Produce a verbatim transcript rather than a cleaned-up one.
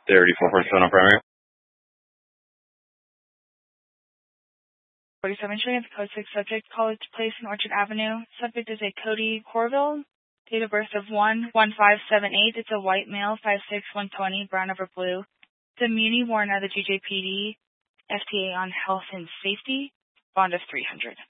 thirty-four forty-seven on primary. forty-seven showing the code six subject, College Place in Orchard Avenue. Subject is a Cody Corville. Date of birth of one one five seven eight. It's a white male, five six, one twenty, brown over blue. The muni warrant of the G J P D, F T A on health and safety, bond of three hundred.